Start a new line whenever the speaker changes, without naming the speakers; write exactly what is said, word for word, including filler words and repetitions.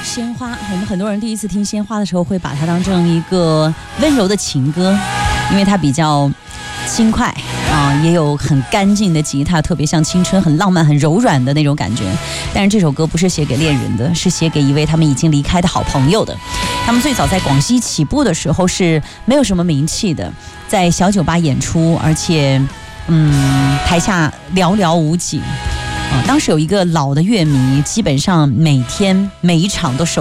鲜花，我们很多人第一次听鲜花的时候，会把它当成一个温柔的情歌，因为它比较轻快啊，也有很干净的吉他，特别像青春，很浪漫、很柔软的那种感觉。但是这首歌不是写给恋人的，是写给一位他们已经离开的好朋友的。他们最早在广西起步的时候是没有什么名气的，在小酒吧演出，而且嗯，台下寥寥无几。啊，当时有一个老的乐迷，基本上每天每一场都守